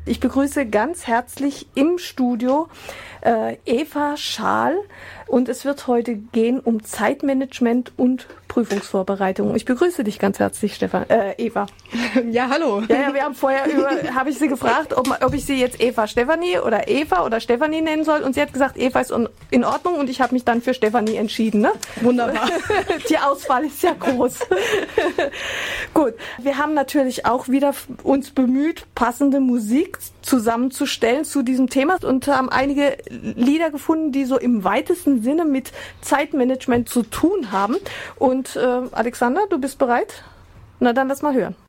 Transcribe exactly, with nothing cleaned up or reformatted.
Ich begrüße ganz herzlich im Studio äh, Eva Schaal und es wird heute gehen um Zeitmanagement und Prüfungsvorbereitung. Ich begrüße dich ganz herzlich, Stefan, äh, Eva. Ja, hallo. Ja, ja, wir haben vorher über, habe ich sie gefragt, ob, ob ich sie jetzt Eva Stefanie oder Eva oder Stefanie nennen soll und sie hat gesagt, Eva ist in Ordnung und ich habe mich dann für Stefanie entschieden. Ne? Wunderbar. Die Auswahl ist ja groß. Gut, wir haben natürlich auch wieder uns bemüht, passende Musik zusammenzustellen zu diesem Thema und haben einige Lieder gefunden, die so im weitesten Sinne mit Zeitmanagement zu tun haben. Und äh, Alexander, du bist bereit? Na dann lass mal hören.